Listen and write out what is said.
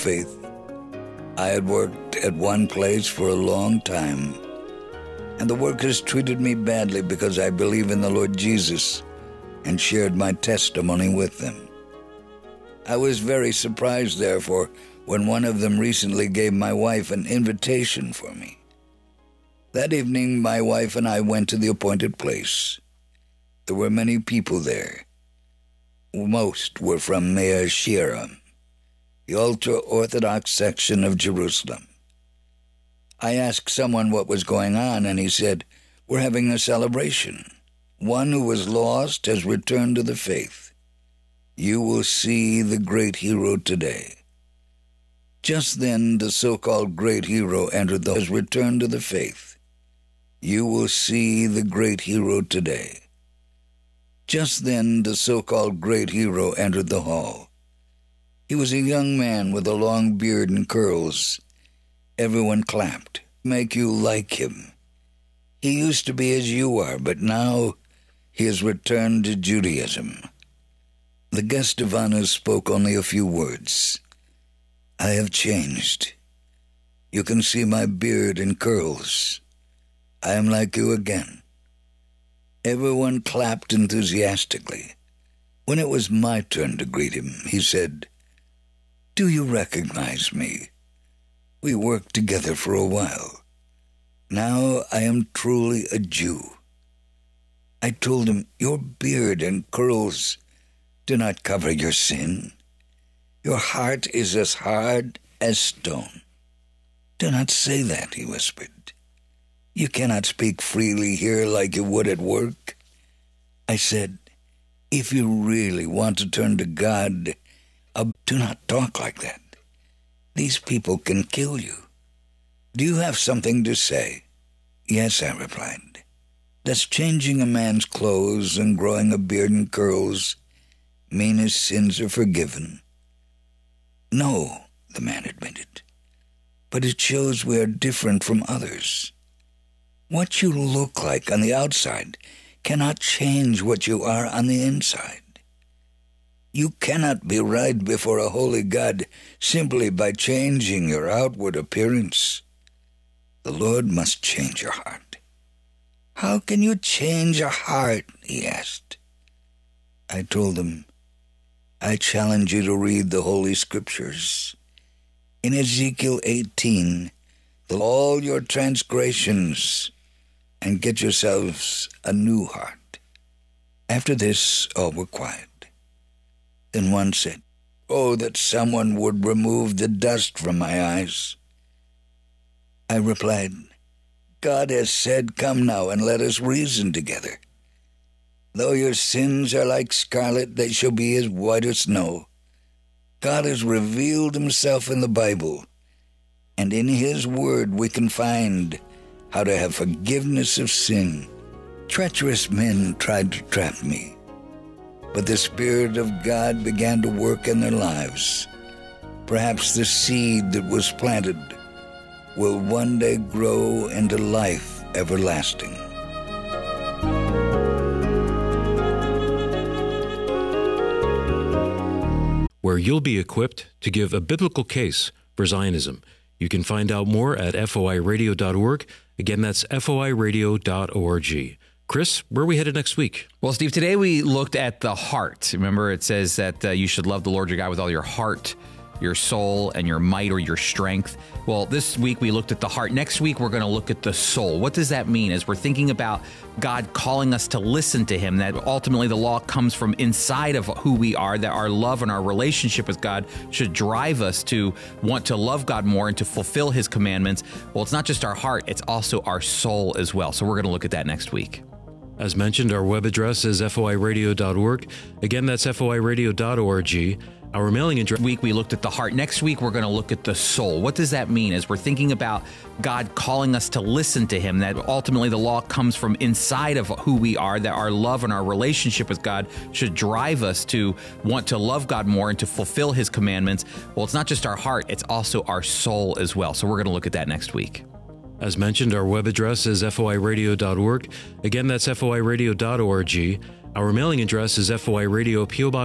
faith. I had worked at one place for a long time, and the workers treated me badly because I believe in the Lord Jesus and shared my testimony with them. I was very surprised, therefore, when one of them recently gave my wife an invitation for me. That evening, my wife and I went to the appointed place. There were many people there. Most were from Mea Shearah, the ultra-Orthodox section of Jerusalem. I asked someone what was going on, and he said, "We're having a celebration. One who was lost has returned to the faith. You will see the great hero today." Just then, the so-called great hero entered the return to the faith. You will see the great hero today. Just then, the so-called great hero entered the hall. He was a young man with a long beard and curls. Everyone clapped. Make you like him. He used to be as you are, but now he has returned to Judaism. The guest of honor spoke only a few words. I have changed. You can see my beard and curls. I am like you again. Everyone clapped enthusiastically. When it was my turn to greet him, he said, "Do you recognize me? We worked together for a while. Now I am truly a Jew." I told him, "Your beard and curls do not cover your sin. Your heart is as hard as stone." "Do not say that," he whispered. "You cannot speak freely here like you would at work." I said, "If you really want to turn to God, do not talk like that. These people can kill you. Do you have something to say?" "Yes," I replied. "Does changing a man's clothes and growing a beard and curls mean his sins are forgiven?" "No," the man admitted, "but it shows we are different from others. What you look like on the outside cannot change what you are on the inside. You cannot be right before a holy God simply by changing your outward appearance. The Lord must change your heart." "How can you change a heart?" he asked. I told him, "I challenge you to read the Holy Scriptures. In Ezekiel 18, all your transgressions, and get yourselves a new heart." After this, all were quiet. Then one said, "Oh, that someone would remove the dust from my eyes." I replied, "God has said, 'Come now and let us reason together. Though your sins are like scarlet, they shall be as white as snow.' God has revealed himself in the Bible, and in his word we can find how to have forgiveness of sin. Treacherous men tried to trap me, but the Spirit of God began to work in their lives. Perhaps the seed that was planted will one day grow into life everlasting." Where you'll be equipped to give a biblical case for Zionism. You can find out more at foiradio.org. Again, that's foiradio.org. Chris, where are we headed next week? Well, Steve, today we looked at the heart. Remember, it says that you should love the Lord your God with all your heart, your soul, and your might or your strength. Well, this week we looked at the heart. Next week we're going to look at the soul. What does that mean? As we're thinking about God calling us to listen to him, that ultimately the law comes from inside of who we are, that our love and our relationship with God should drive us to want to love God more and to fulfill his commandments. Well, it's not just our heart, it's also our soul as well. So we're going to look at that next week. As mentioned, our web address is foiradio.org. Again, that's foiradio.org. Our mailing address. Week we looked at the heart. Next week we're going to look at the soul. What does that mean? As we're thinking about God calling us to listen to him, that ultimately the law comes from inside of who we are, that our love and our relationship with God should drive us to want to love God more and to fulfill his commandments. Well, it's not just our heart, it's also our soul as well. So we're going to look at that next week. As mentioned, our web address is foiradio.org. Again, that's foiradio.org. Our mailing address is FOI Radio, P.O. Box